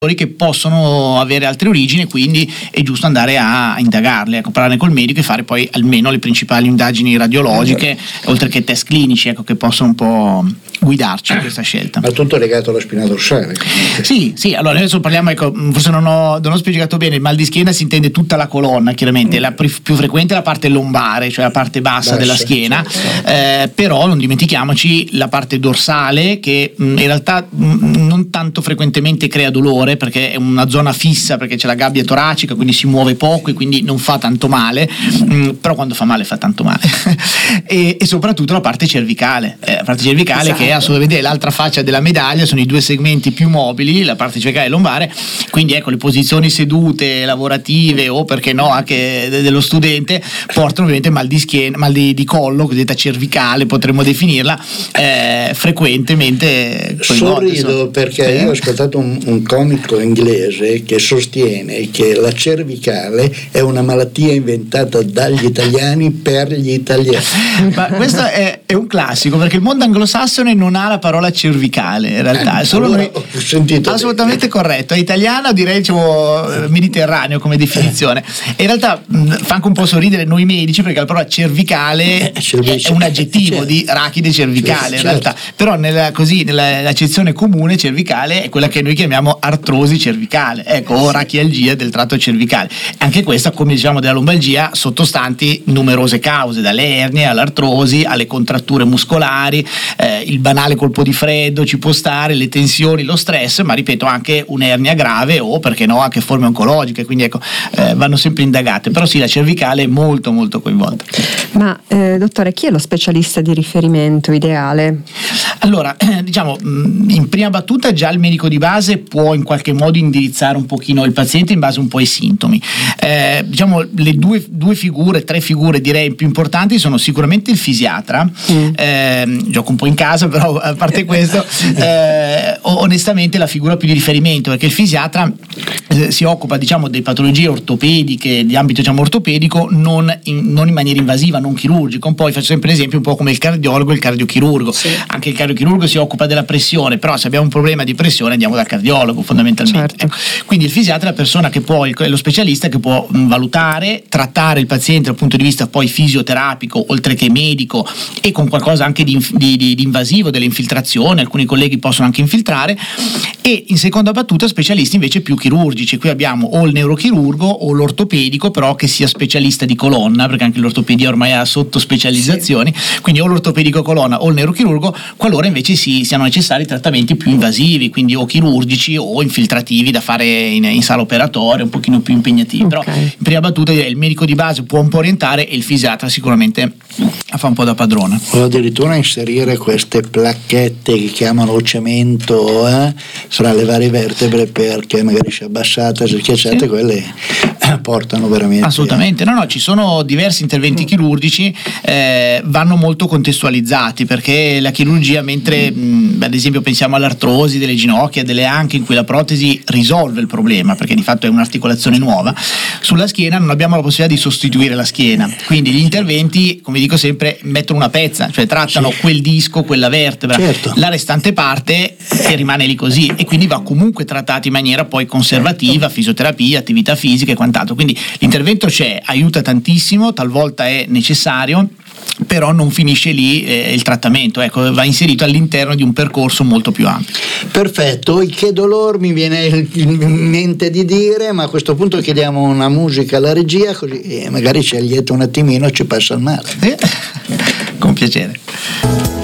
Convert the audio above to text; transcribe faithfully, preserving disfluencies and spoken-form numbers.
che possono avere altre origini, quindi è giusto andare a indagarle, ecco, parlarne col medico e fare poi almeno le principali indagini radiologiche, oltre che test clinici, ecco, che possono un po' guidarci in questa scelta. Ma tutto legato alla spina dorsale? Comunque. Sì, sì, allora adesso parliamo, ecco, forse non ho, non ho spiegato bene, il mal di schiena si intende tutta la colonna, chiaramente, la più frequente è la parte lombare, cioè la parte bassa, bassa della schiena, certo. eh, però non dimentichiamoci la parte dorsale che mh, in realtà mh, non tanto frequentemente crea dolore, perché è una zona fissa, perché c'è la gabbia toracica, quindi si muove poco e quindi non fa tanto male, mh, però quando fa male fa tanto male. e, e soprattutto la parte cervicale, eh, la parte cervicale, esatto, che è assolutamente l'altra faccia della medaglia, sono i due segmenti più mobili, la parte cervicale e lombare, quindi ecco, le posizioni sedute, lavorative o perché no anche de- dello studente portano ovviamente mal di schiena, mal di, di collo, cosiddetta cervicale potremmo definirla, eh, frequentemente coinvolte. Sorrido perché eh? io ho ascoltato un, un comico inglese che sostiene che la cervicale è una malattia inventata dagli italiani per gli italiani. Ma questo è, è un classico, perché il mondo anglosassone non ha la parola cervicale, in realtà è solo allora, noi, ho sentito assolutamente bene. Corretto, è italiana, direi, diciamo, mediterraneo come definizione, e in realtà mh, fa anche un po' sorridere noi medici, perché la parola cervicale è un aggettivo, certo, di rachide cervicale, certo, in realtà, però nella, così, nell'accezione comune cervicale è quella che noi chiamiamo artrosi cervicale, ecco, o rachialgia del tratto cervicale. Anche questa, come diciamo della lombalgia, sottostanti numerose cause, dalle ernie all'artrosi, alle contratture muscolari, eh, il banale colpo di freddo ci può stare, le tensioni, lo stress, ma ripeto anche un'ernia grave o perché no anche forme oncologiche, quindi ecco, eh, vanno sempre indagate, però sì, la cervicale è molto molto coinvolta. Ma eh, dottore, chi è lo specialista di riferimento ideale? Allora, eh, diciamo, in prima battuta già il medico di base può in qualche modo indirizzare un pochino il paziente in base un po' ai sintomi. Eh, diciamo, le due, due figure, tre figure direi più importanti sono sicuramente il fisiatra, mm. eh, gioco un po' in casa, però a parte questo, eh, onestamente la figura più di riferimento, perché il fisiatra eh, si occupa, diciamo, delle patologie ortopediche, di ambito, diciamo, ortopedico, non in, non in maniera invasiva, non chirurgica. Un po', faccio sempre l'esempio, un po' come il cardiologo e il cardiochirurgo. Sì. Anche il cardiochirurgo si occupa della pressione, però se abbiamo un problema di pressione andiamo dal cardiologo fondamentalmente. Certo. Ecco. Quindi il fisiatra è la persona che può, è lo specialista che può mh, valutare, trattare il paziente dal punto di vista poi fisioterapico, oltre che medico, e con qualcosa anche di, di, di, di invasivo, delle infiltrazioni, alcuni colleghi possono anche infiltrare, e in seconda battuta specialisti invece più chirurgici. Qui abbiamo o il neurochirurgo o l'ortopedico, però che sia specialista di colonna, perché anche l'ortopedia ormai ha sottospecializzazioni, sì. Quindi o l'ortopedico colonna o il neurochirurgo, qualora invece si, siano necessari trattamenti più invasivi, quindi o chirurgici o infiltrativi da fare in, in sala operatoria, un pochino più impegnativi. Okay. Però in prima battuta direi il medico di base può un po' orientare e il fisiatra sicuramente fa un po' da padrone. O addirittura inserire queste placchette che chiamano cemento eh, fra le varie vertebre, perché magari si è abbassata, si è schiacciata, sì. Quelle portano veramente. Assolutamente, no, no, ci sono diversi interventi chirurgici, eh, vanno molto contestualizzati, perché la chirurgia, mentre mh, ad esempio pensiamo all'artrosi delle ginocchia, delle anche, in cui la protesi risolve il problema, perché di fatto è un'articolazione nuova, sulla schiena non abbiamo la possibilità di sostituire la schiena, quindi gli interventi, come dico sempre, mettono una pezza, cioè trattano, sì, quel disco, quella vertebra, certo. La restante parte e rimane lì così, e quindi va comunque trattata in maniera poi conservativa, fisioterapia, attività fisica e quant'altro. Quindi l'intervento c'è, aiuta tantissimo, talvolta è necessario, però non finisce lì eh, il trattamento, ecco, va inserito all'interno di un percorso molto più ampio. Perfetto, il che dolor mi viene in mente di dire, ma a questo punto chiediamo una musica alla regia, così magari ci allieta un attimino, ci passa il male. Eh, con piacere.